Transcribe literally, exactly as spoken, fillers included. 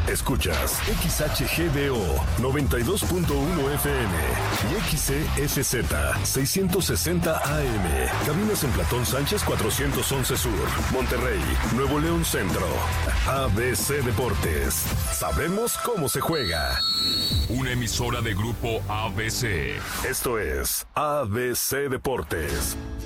Escuchas X H G D O noventa y dos punto uno F M y X C F Z seiscientos sesenta A M. Cabinas en Platón Sánchez cuatrocientos once Sur, Monterrey, Nuevo León Centro. A B C Deportes. Sabemos cómo se juega. Una emisora de Grupo A B C. Esto es A B C Deportes.